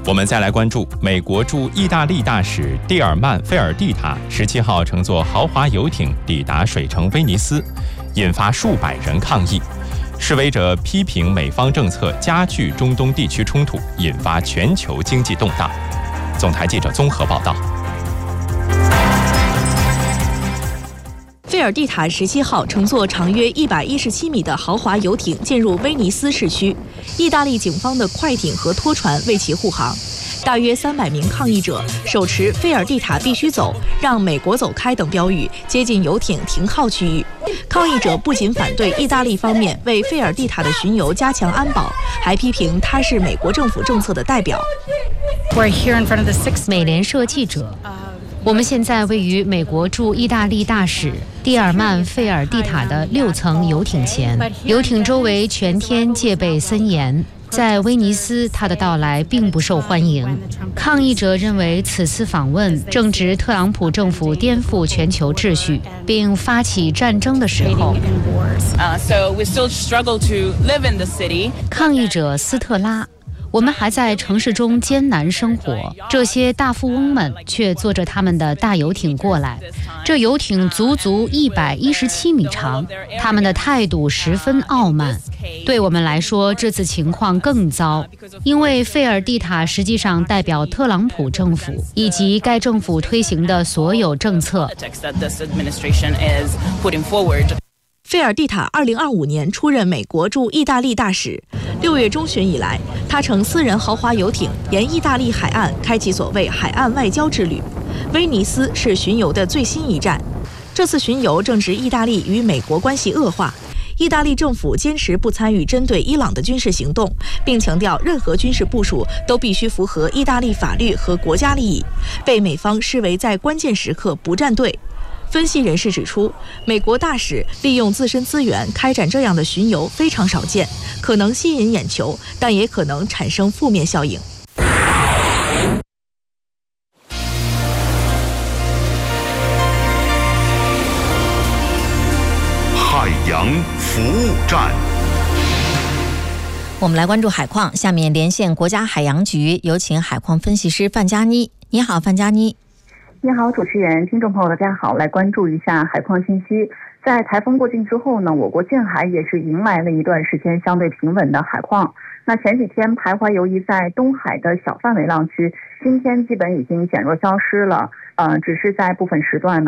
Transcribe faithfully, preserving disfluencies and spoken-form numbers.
我们再来关注美国驻意大利大使蒂尔曼菲尔蒂塔十七号乘坐豪华游艇抵达水城威尼斯，引发数百人抗议。示威者批评美方政策加剧中东地区冲突，引发全球经济动荡。总台记者综合报道。 菲尔蒂塔十七号乘坐长约一百一十七米的豪华游艇进入威尼斯市区，意大利警方的快艇和拖船为其护航。大约三百名抗议者手持“菲尔蒂塔必须走，让美国走开”等标语接近游艇停靠区域。抗议者不仅反对意大利方面为菲尔蒂塔的巡游加强安保，还批评他是美国政府政策的代表。 美联社记者。我们现在位于美国驻意大利大使蒂尔曼费尔蒂塔的六层游艇前，游艇周围全天戒备森严。在威尼斯，他的到来并不受欢迎。抗议者认为此次访问正值特朗普政府颠覆全球秩序并发起战争的时候。抗议者斯特拉。我们还在城市中艰难生活，这些大富翁们却坐着他们的大游艇过来。这游艇足足一百一十七米长，他们的态度十分傲慢。对我们来说，这次情况更糟，因为费尔蒂塔实际上代表特朗普政府以及该政府推行的所有政策。 费尔蒂塔二零二五年出任美国驻意大利大使。六月中旬以来，他乘私人豪华游艇沿意大利海岸开启所谓海岸外交之旅。威尼斯是巡游的最新一站。这次巡游正值意大利与美国关系恶化，意大利政府坚持不参与针对伊朗的军事行动，并强调任何军事部署都必须符合意大利法律和国家利益，被美方视为在关键时刻不站队。分析人士指出，美国大使利用自身资源开展这样的巡游非常少见，可能吸引眼球，但也可能产生负面效应。 海洋服务站， 我们来关注海况。下面连线国家海洋局，有请海况分析师范佳妮。你好，范佳妮。 你好，主持人，听众朋友，大家好。来关注一下海况信息。在台风过境之后呢，我国近海也是迎来了一段时间相对平稳的海况。那前几天徘徊游移在东海的小范围浪区，今天基本已经减弱消失了。呃，只是在部分时段呢。